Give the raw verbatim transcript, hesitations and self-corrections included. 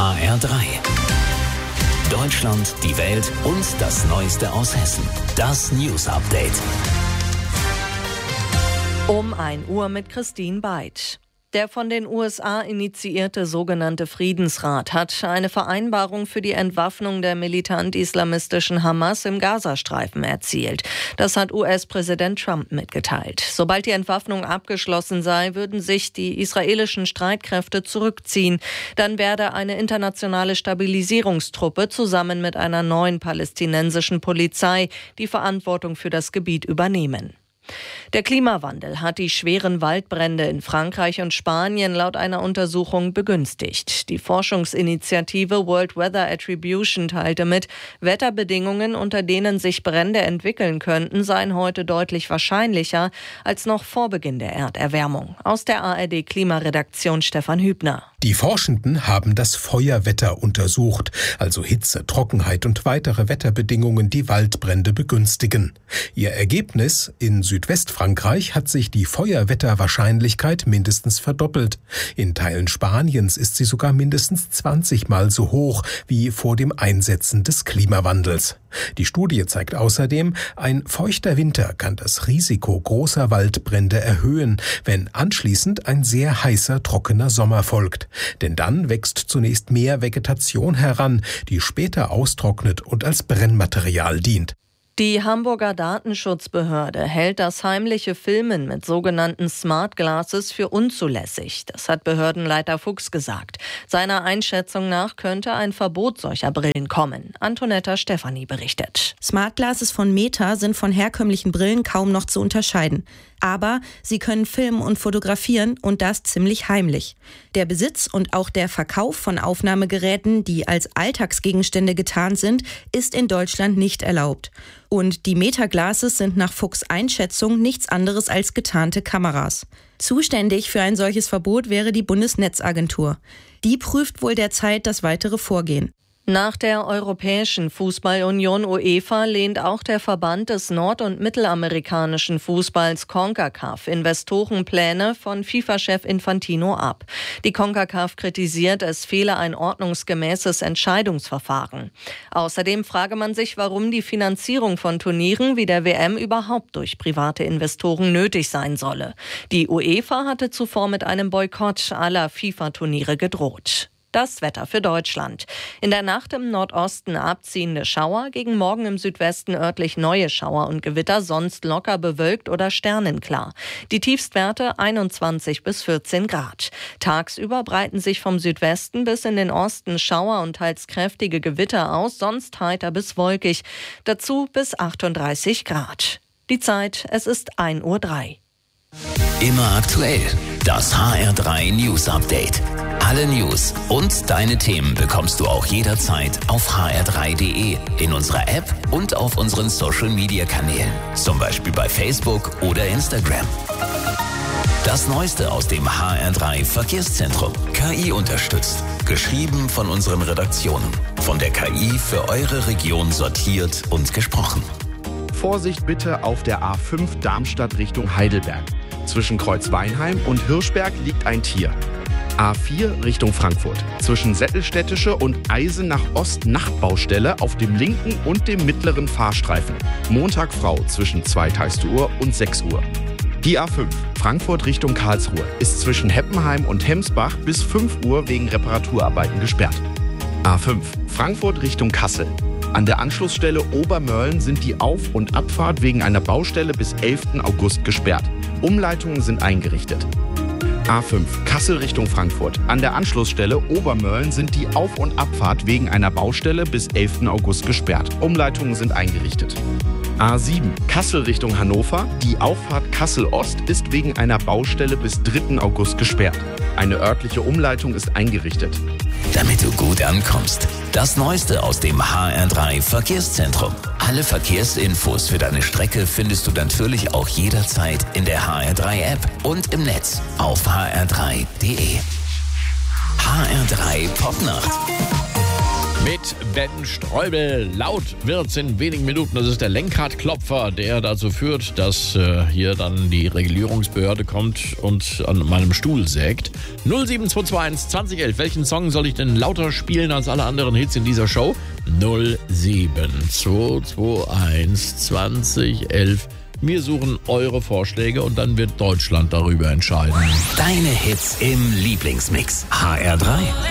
H R drei. Deutschland, die Welt und das Neueste aus Hessen. Das News Update. Um ein Uhr mit Christine Beid. Der von den U S A initiierte sogenannte Friedensrat hat eine Vereinbarung für die Entwaffnung der militant-islamistischen Hamas im Gazastreifen erzielt. Das hat U S-Präsident Trump mitgeteilt. Sobald die Entwaffnung abgeschlossen sei, würden sich die israelischen Streitkräfte zurückziehen. Dann werde eine internationale Stabilisierungstruppe zusammen mit einer neuen palästinensischen Polizei die Verantwortung für das Gebiet übernehmen. Der Klimawandel hat die schweren Waldbrände in Frankreich und Spanien laut einer Untersuchung begünstigt. Die Forschungsinitiative World Weather Attribution teilte mit, Wetterbedingungen, unter denen sich Brände entwickeln könnten, seien heute deutlich wahrscheinlicher als noch vor Beginn der Erderwärmung. Aus der A R D-Klimaredaktion Stefan Hübner. Die Forschenden haben das Feuerwetter untersucht, also Hitze, Trockenheit und weitere Wetterbedingungen, die Waldbrände begünstigen. Ihr Ergebnis: in Südwestfrankreich hat sich die Feuerwetterwahrscheinlichkeit mindestens verdoppelt. In Teilen Spaniens ist sie sogar mindestens zwanzig Mal so hoch wie vor dem Einsetzen des Klimawandels. Die Studie zeigt außerdem, ein feuchter Winter kann das Risiko großer Waldbrände erhöhen, wenn anschließend ein sehr heißer, trockener Sommer folgt. Denn dann wächst zunächst mehr Vegetation heran, die später austrocknet und als Brennmaterial dient. Die Hamburger Datenschutzbehörde hält das heimliche Filmen mit sogenannten Smart Glasses für unzulässig. Das hat Behördenleiter Fuchs gesagt. Seiner Einschätzung nach könnte ein Verbot solcher Brillen kommen. Antonetta Stefani berichtet. Smart Glasses von Meta sind von herkömmlichen Brillen kaum noch zu unterscheiden. Aber sie können filmen und fotografieren und das ziemlich heimlich. Der Besitz und auch der Verkauf von Aufnahmegeräten, die als Alltagsgegenstände getarnt sind, ist in Deutschland nicht erlaubt. Und die Meta-Glasses sind nach Fuchs' Einschätzung nichts anderes als getarnte Kameras. Zuständig für ein solches Verbot wäre die Bundesnetzagentur. Die prüft wohl derzeit das weitere Vorgehen. Nach der Europäischen Fußballunion UEFA lehnt auch der Verband des nord- und mittelamerikanischen Fußballs CONCACAF Investorenpläne von FIFA-Chef Infantino ab. Die CONCACAF kritisiert, es fehle ein ordnungsgemäßes Entscheidungsverfahren. Außerdem frage man sich, warum die Finanzierung von Turnieren wie der W M überhaupt durch private Investoren nötig sein solle. Die UEFA hatte zuvor mit einem Boykott aller FIFA-Turniere gedroht. Das Wetter für Deutschland. In der Nacht im Nordosten abziehende Schauer, gegen Morgen im Südwesten örtlich neue Schauer und Gewitter, sonst locker bewölkt oder sternenklar. Die Tiefstwerte einundzwanzig bis vierzehn Grad. Tagsüber breiten sich vom Südwesten bis in den Osten Schauer und teils kräftige Gewitter aus, sonst heiter bis wolkig. Dazu bis achtunddreißig Grad. Die Zeit, es ist ein Uhr drei. Immer aktuell. Das H R drei News Update. Alle News und deine Themen bekommst du auch jederzeit auf h r drei punkt d e, in unserer App und auf unseren Social Media Kanälen. Zum Beispiel bei Facebook oder Instagram. Das Neueste aus dem H R drei Verkehrszentrum. K I unterstützt. Geschrieben von unseren Redaktionen. Von der K I für eure Region sortiert und gesprochen. Vorsicht bitte auf der A fünf Darmstadt Richtung Heidelberg. Zwischen Kreuzweinheim und Hirschberg liegt ein Tier. A vier Richtung Frankfurt. Zwischen Sättelstädtische und Eisenach Ost Nachtbaustelle auf dem linken und dem mittleren Fahrstreifen. Montag Frau zwischen zweiter Uhr und sechs Uhr. Die A fünf Frankfurt Richtung Karlsruhe ist zwischen Heppenheim und Hemsbach bis fünf Uhr wegen Reparaturarbeiten gesperrt. A fünf Frankfurt Richtung Kassel. An der Anschlussstelle Obermörlen sind die Auf- und Abfahrt wegen einer Baustelle bis elften August gesperrt. Umleitungen sind eingerichtet. A fünf Kassel Richtung Frankfurt. An der Anschlussstelle Obermörlen sind die Auf- und Abfahrt wegen einer Baustelle bis elften August gesperrt. Umleitungen sind eingerichtet. A sieben Kassel Richtung Hannover. Die Auffahrt Kassel Ost ist wegen einer Baustelle bis dritten August gesperrt. Eine örtliche Umleitung ist eingerichtet. Damit du gut ankommst. Das Neueste aus dem H R drei Verkehrszentrum. Alle Verkehrsinfos für deine Strecke findest du natürlich auch jederzeit in der H R drei App und im Netz auf h r drei punkt d e. H R drei Popnacht. Mit Ben Streubel. Laut wird's in wenigen Minuten. Das ist der Lenkradklopfer, der dazu führt, dass äh, hier dann die Regulierungsbehörde kommt und an meinem Stuhl sägt. null sieben zwei zwei eins zwanzig elf. Welchen Song soll ich denn lauter spielen als alle anderen Hits in dieser Show? null sieben zwei zwei eins zwanzig elf. Wir suchen eure Vorschläge und dann wird Deutschland darüber entscheiden. Deine Hits im Lieblingsmix. H R drei.